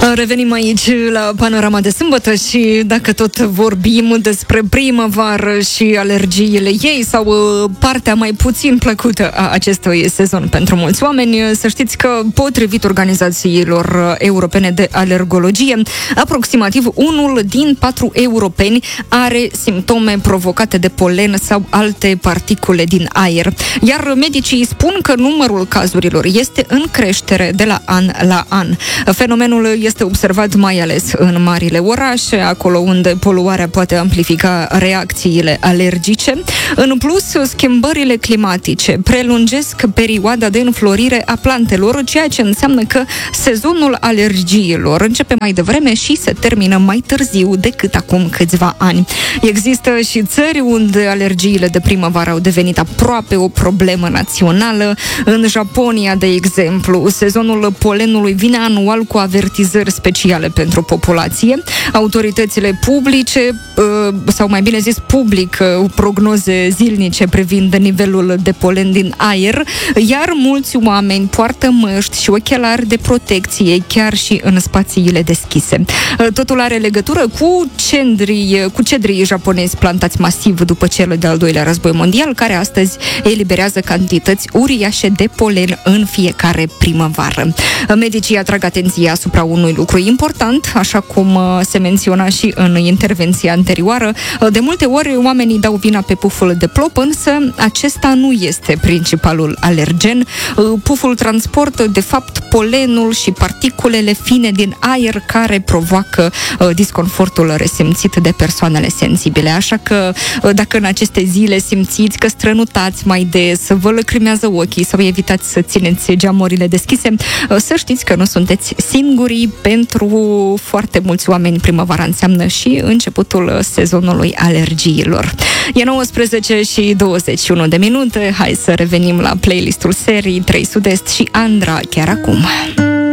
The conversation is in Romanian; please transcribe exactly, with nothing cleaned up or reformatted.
Revenim aici la Panorama de sâmbătă și dacă tot vorbim despre primăvară și alergiile ei sau partea mai puțin plăcută a acestui sezon pentru mulți oameni, să știți că, potrivit organizațiilor europene de alergologie, aproximativ unul din patru europeni are simptome provocate de polen sau alte particule din aer. Iar medicii spun că numărul cazurilor este în creștere de la an la an. Fenomenul este observat mai ales în marile orașe, acolo unde poluarea poate amplifica reacțiile alergice. În plus, schimbările climatice prelungesc perioada de înflorire a plantelor, ceea ce înseamnă că sezonul alergiilor începe mai devreme și se termină mai târziu decât acum câțiva ani. Există și țări unde alergiile de primăvară au devenit aproape o problemă națională. În Japonia, de exemplu, sezonul polenului vine anual cu avertizări speciale pentru populație. Autoritățile publice, sau mai bine zis public, prognoze zilnice privind nivelul de polen din aer, iar mulți oameni poartă măști și ochelari de protecție chiar și în spațiile deschise. Totul are legătură cu cedrii, cu cedrii japonezi plantați masiv după cel de-al doilea război mondial, care astăzi eliberează cantități uriașe de polen în fiecare primăvară. Medicii atrag atenția asupra unui lucru important, așa cum se menționa și în intervenția anterioară. De multe ori oamenii dau vina pe puful de plop, însă acesta nu este principalul alergen. Puful transportă, de fapt, polenul și particulele fine din aer care provoacă disconfortul resimțit de persoanele sensibile. Așa că dacă în aceste zile simțiți că strănutați mai des, vă lăcrimează ochii sau evitați să țineți geamurile deschise, să știți că nu sunteți singurii. Pentru foarte mulți oameni primăvara înseamnă și începutul sezonului alergiilor. E nouăsprezece și douăzeci și unu de minute. Hai să revenim la playlistul serii trei Sud-Est și Andra chiar acum.